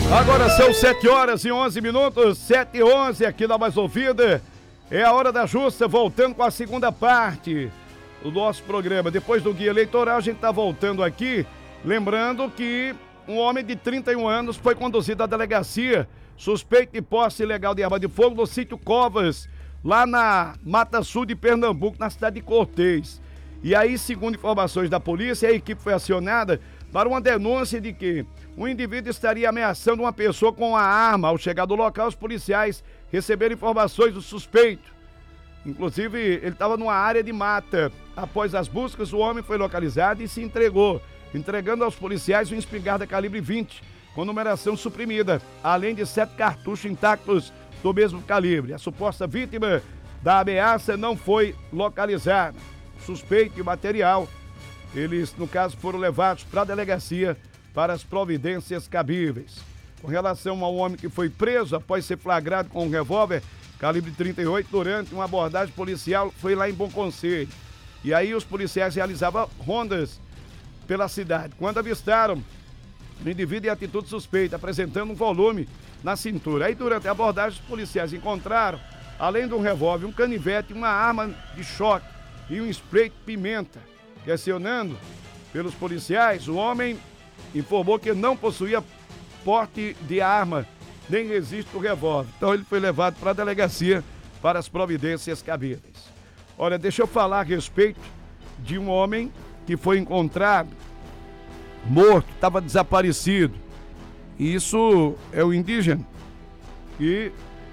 Agora são 7h11, 7h11 aqui na Mais Ouvida. É a Hora da Justa, voltando com a segunda parte do nosso programa. Depois do guia eleitoral, a gente está voltando aqui, lembrando que um homem de 31 anos foi conduzido à delegacia, suspeito de posse ilegal de arma de fogo no sítio Covas, lá na Mata Sul de Pernambuco, na cidade de Cortês. E aí, segundo informações da polícia, a equipe foi acionada para uma denúncia de que um indivíduo estaria ameaçando uma pessoa com a arma. Ao chegar do local, os policiais receberam informações do suspeito. Inclusive, ele estava numa área de mata. Após as buscas, o homem foi localizado e se entregou, entregando aos policiais uma espingarda calibre 20, com numeração suprimida, além de 7 cartuchos intactos do mesmo calibre. A suposta vítima da ameaça não foi localizada. O suspeito e o material, eles, no caso, foram levados para a delegacia para as providências cabíveis. Com relação ao homem que foi preso após ser flagrado com um revólver calibre 38 durante uma abordagem policial, foi lá em Bom Conselho. E aí os policiais realizavam rondas pela cidade. Quando avistaram o indivíduo em atitude suspeita, apresentando um volume na cintura. Aí durante a abordagem os policiais encontraram, além de um revólver, um canivete, uma arma de choque e um spray de pimenta. Questionando pelos policiais, o homem informou que não possuía porte de arma, nem registro do revólver. Então ele foi levado para a delegacia para as providências cabíveis. Olha, deixa eu falar a respeito de um homem que foi encontrado morto, estava desaparecido. E isso é o indígena. E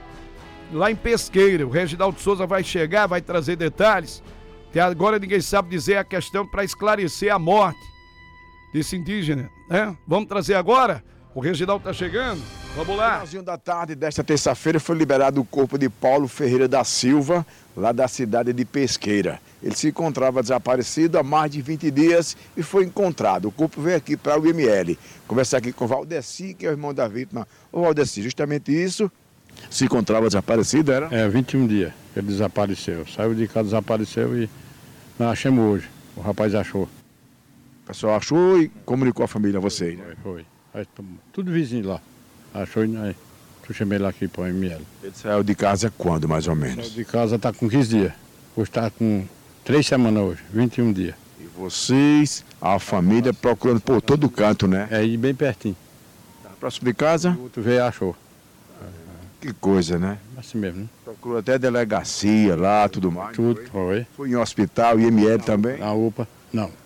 lá em Pesqueira, o Reginaldo Souza vai chegar, vai trazer detalhes. Até agora ninguém sabe dizer a questão para esclarecer a morte desse indígena, né? Vamos trazer agora? O Reginaldo está chegando. Vamos lá. No finalzinho da tarde desta terça-feira foi liberado o corpo de Paulo Ferreira da Silva, lá da cidade de Pesqueira. Ele se encontrava desaparecido há mais de 20 dias e foi encontrado. O corpo veio aqui para o IML. Conversar aqui com o Valdeci, que é o irmão da vítima. Ô Valdeci, justamente isso, se encontrava desaparecido, era? 21 dias que ele desapareceu. Saiu de casa, desapareceu e nós achamos hoje. O rapaz achou. O pessoal achou e comunicou a família a vocês, né? Foi. Aí, tudo vizinho lá. Achou e nós chamei lá aqui para o ML. Ele saiu de casa quando, mais ou menos? Saiu de casa está com 15 dias. Hoje está com 3 semanas hoje, 21 dias. E vocês, a família, procurando por todo canto, né? É, e bem pertinho. Próximo de casa? O outro veio e achou. Que coisa, né? Assim mesmo, né? Procurou até delegacia lá, tudo mais. Tudo, foi. Foi em hospital, IML também? Na UPA, não.